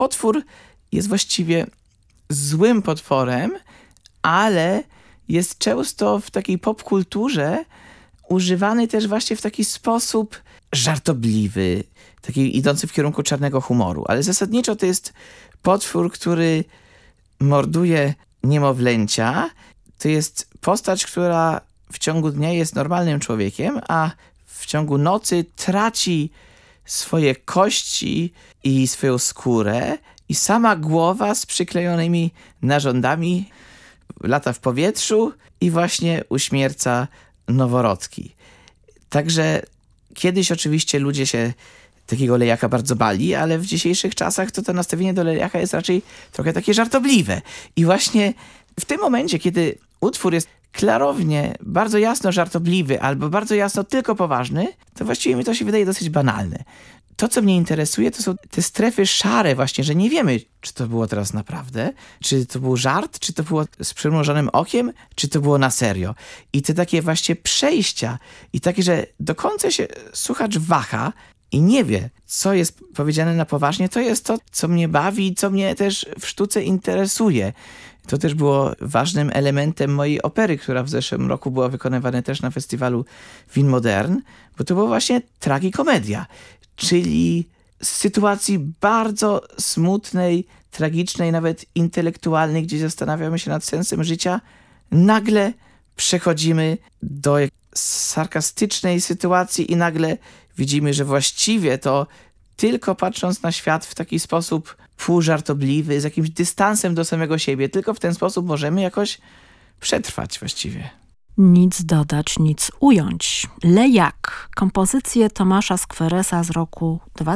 potwór jest właściwie złym potworem, ale jest często w takiej popkulturze używany też właśnie w taki sposób żartobliwy, taki idący w kierunku czarnego humoru. Ale zasadniczo to jest potwór, który morduje niemowlęcia. To jest postać, która w ciągu dnia jest normalnym człowiekiem, a w ciągu nocy traci swoje kości i swoją skórę i sama głowa z przyklejonymi narządami lata w powietrzu i właśnie uśmierca noworodki. Także kiedyś oczywiście ludzie się takiego lejaka bardzo bali, ale w dzisiejszych czasach to nastawienie do lejaka jest raczej trochę takie żartobliwe. I właśnie w tym momencie, kiedy utwór jest klarownie, bardzo jasno żartobliwy albo bardzo jasno tylko poważny, to właściwie mi to się wydaje dosyć banalne. To, co mnie interesuje, to są te strefy szare właśnie, że nie wiemy, czy to było teraz naprawdę, czy to był żart, czy to było z przymrużonym okiem, czy to było na serio. I te takie właśnie przejścia i takie, że do końca się słuchacz waha i nie wie, co jest powiedziane na poważnie, to jest to, co mnie bawi i co mnie też w sztuce interesuje. To też było ważnym elementem mojej opery, która w zeszłym roku była wykonywana też na festiwalu Wien Modern, bo to była właśnie tragikomedia, czyli z sytuacji bardzo smutnej, tragicznej, nawet intelektualnej, gdzie zastanawiamy się nad sensem życia, nagle przechodzimy do sarkastycznej sytuacji i nagle widzimy, że właściwie to tylko patrząc na świat w taki sposób półżartobliwy, z jakimś dystansem do samego siebie, tylko w ten sposób możemy jakoś przetrwać właściwie. Nic dodać, nic ująć. Lejak, kompozycję Tomasza Skweresa z roku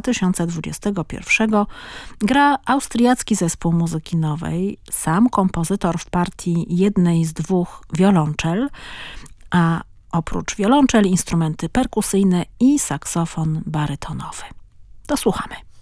2021 gra austriacki zespół muzyki nowej, sam kompozytor w partii jednej z dwóch wiolonczel, a oprócz wiolonczel instrumenty perkusyjne i saksofon barytonowy. To słuchamy.